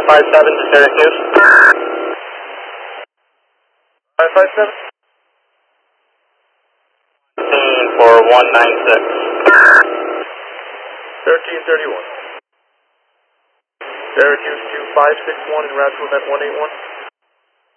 557 to Syracuse. 557? For 196. 1331. Syracuse 2561 in route to event 181.